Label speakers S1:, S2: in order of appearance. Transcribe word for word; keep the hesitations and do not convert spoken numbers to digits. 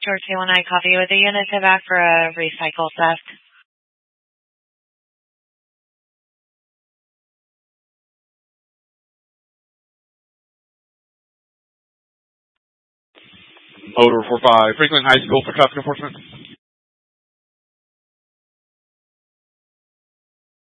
S1: George C one I copy with the unit to back for a recycle theft.
S2: Odor four five, Franklin High School for traffic enforcement.